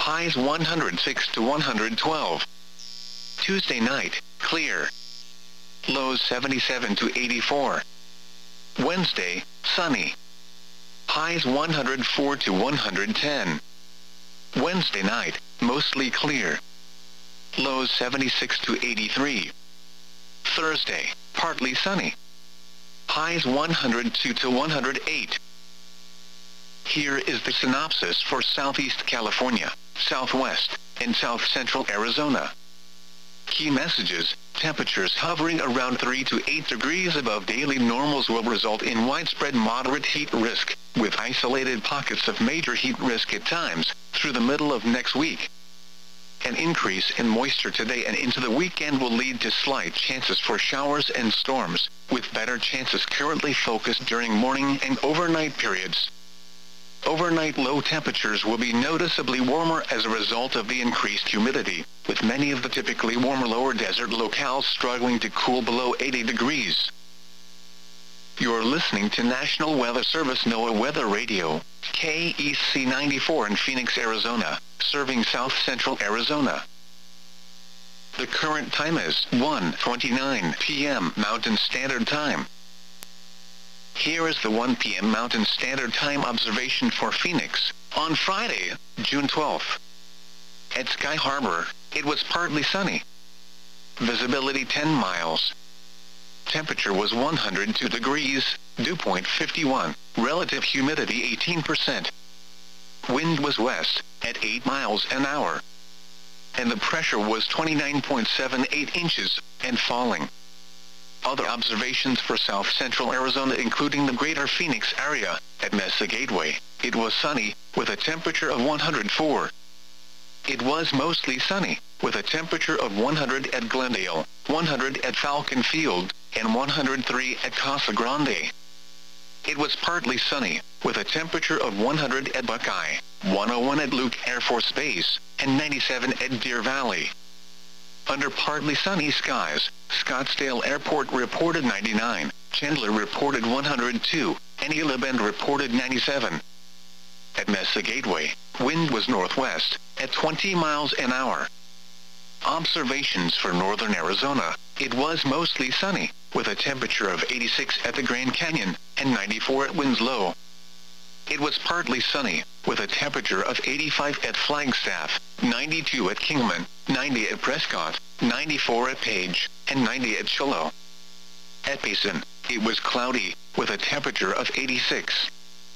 Highs 106 to 112. Tuesday night, clear. Lows 77 to 84. Wednesday, sunny. Highs 104 to 110. Wednesday night, mostly clear. Lows 76 to 83. Thursday, partly sunny. Highs 102 to 108. Here is the synopsis for Southeast California, Southwest, and South Central Arizona. Key messages: temperatures hovering around 3 to 8 degrees above daily normals will result in widespread moderate heat risk, with isolated pockets of major heat risk at times, through the middle of next week. An increase in moisture today and into the weekend will lead to slight chances for showers and storms, with better chances currently focused during morning and overnight periods. Overnight low temperatures will be noticeably warmer as a result of the increased humidity, with many of the typically warmer lower desert locales struggling to cool below 80 degrees. You're listening to National Weather Service NOAA Weather Radio, KEC 94 in Phoenix, Arizona, serving South Central Arizona. The current time is 1:29 p.m. Mountain Standard Time. Here is the 1 p.m. Mountain Standard Time observation for Phoenix, on Friday, June 12th. At Sky Harbor, it was partly sunny. Visibility 10 miles. Temperature was 102 degrees, dew point 51, relative humidity 18%. Wind was west, at 8 miles an hour. And the pressure was 29.78 inches, and falling. Other observations for South Central Arizona including the greater Phoenix area. At Mesa Gateway, it was sunny, with a temperature of 104. It was mostly sunny, with a temperature of 100 at Glendale, 100 at Falcon Field, and 103 at Casa Grande. It was partly sunny, with a temperature of 100 at Buckeye, 101 at Luke Air Force Base, and 97 at Deer Valley. Under partly sunny skies, Scottsdale Airport reported 99, Chandler reported 102, and Gila Bend reported 97. At Mesa Gateway, wind was northwest, at 20 miles an hour. Observations for northern Arizona: it was mostly sunny, with a temperature of 86 at the Grand Canyon, and 94 at Winslow. It was partly sunny, with a temperature of 85 at Flagstaff, 92 at Kingman, 90 at Prescott, 94 at Page, and 90 at Shiloh. At Payson, it was cloudy, with a temperature of 86.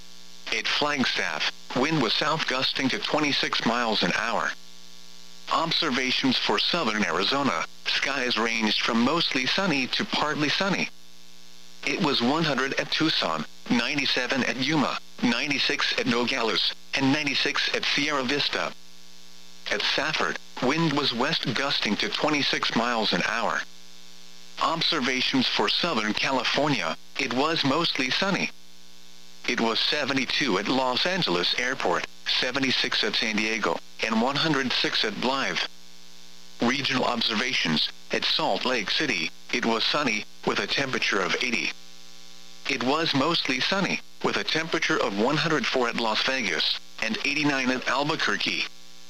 At Flagstaff, wind was south gusting to 26 miles an hour. Observations for southern Arizona: skies ranged from mostly sunny to partly sunny. It was 100 at Tucson, 97 at Yuma, 96 at Nogales, and 96 at Sierra Vista. At Safford, wind was west gusting to 26 miles an hour. Observations for Southern California: it was mostly sunny. It was 72 at Los Angeles Airport, 76 at San Diego, and 106 at Blythe. Regional observations: at Salt Lake City, it was sunny, with a temperature of 80. It was mostly sunny, with a temperature of 104 at Las Vegas, and 89 at Albuquerque.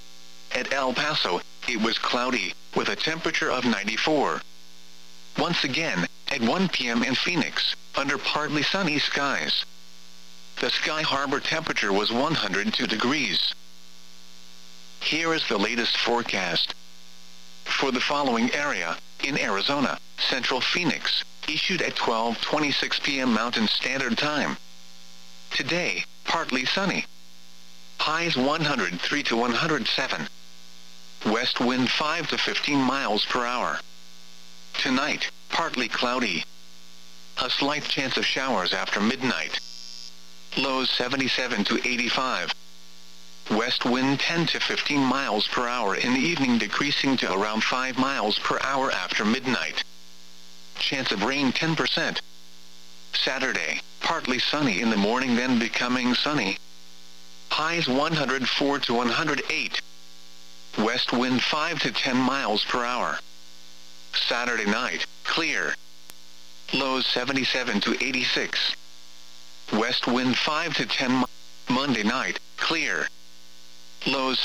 At El Paso, it was cloudy, with a temperature of 94. Once again, at 1 p.m. in Phoenix, under partly sunny skies. The Sky Harbor temperature was 102 degrees. Here is the latest forecast. For the following area, in Arizona, Central Phoenix, issued at 12:26 p.m. Mountain Standard Time. Today, partly sunny. Highs 103 to 107. West wind 5 to 15 miles per hour. Tonight, partly cloudy. A slight chance of showers after midnight. Lows 77 to 85. West wind 10 to 15 miles per hour in the evening, decreasing to around 5 miles per hour after midnight. Chance of rain 10%. Saturday, partly sunny in the morning, then becoming sunny. Highs 104 to 108. West wind 5 to 10 miles per hour. Saturday night, clear. Lows 77 to 86. West wind 5 to 10 Monday night, clear. Lows